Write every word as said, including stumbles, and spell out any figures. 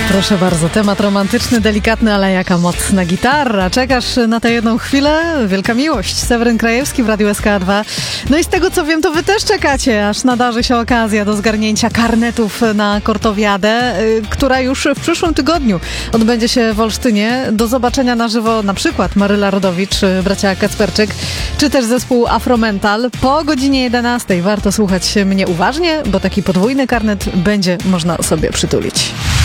Proszę bardzo, temat romantyczny, delikatny, ale jaka mocna gitarra. Czekasz na tę jedną chwilę? Wielka miłość. Seweryn Krajewski w Radiu S K dwa. No i z tego co wiem, to wy też czekacie, aż nadarzy się okazja do zgarnięcia karnetów na Kortowiadę, która już w przyszłym tygodniu odbędzie się w Olsztynie. Do zobaczenia na żywo na przykład Maryla Rodowicz, bracia Kacperczyk, czy też zespół Afromental. Po godzinie jedenastej warto słuchać mnie uważnie, bo taki podwójny karnet będzie można sobie przytulić.